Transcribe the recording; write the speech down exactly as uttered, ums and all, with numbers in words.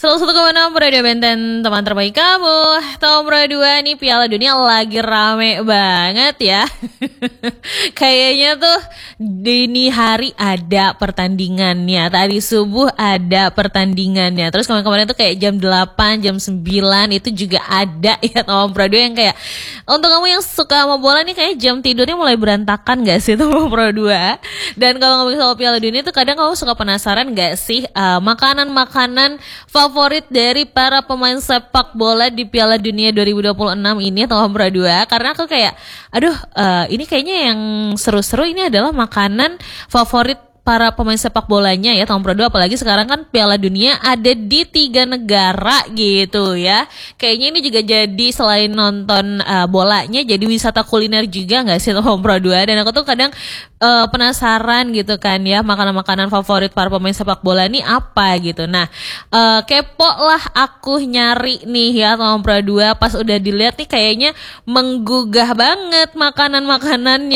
seratus satu koma enam Radio Benten, teman terbaik kamu. Nomor dua nih, Piala Dunia lagi rame banget ya. Kayaknya tuh dini hari ada pertandingannya, tadi subuh ada pertandingannya. Terus kemarin-kemarin tuh kayak jam delapan, jam sembilan itu juga ada ya nomor dua yang kayak, untuk kamu yang suka sama bola nih kayak jam tidurnya mulai berantakan gak sih nomor dua. Dan kalau ngomongin soal Piala Dunia tuh kadang kamu suka penasaran gak sih uh, makanan-makanan favorit dari para pemain sepak bola di Piala Dunia dua ribu dua puluh enam ini atau nomor dua. Karena aku kayak aduh uh, ini kayaknya yang seru-seru ini adalah makanan favorit para pemain sepak bolanya ya nomor dua, apalagi sekarang kan Piala Dunia ada di tiga negara gitu ya. Kayaknya ini juga jadi selain nonton uh, bolanya jadi wisata kuliner juga nggak sih nomor dua. Dan aku tuh kadang uh, penasaran gitu kan ya, makanan-makanan favorit para pemain sepak bola ini apa gitu. Nah uh, kepo lah aku nyari nih ya nomor dua, pas udah dilihat nih kayaknya menggugah banget makanan-makanannya.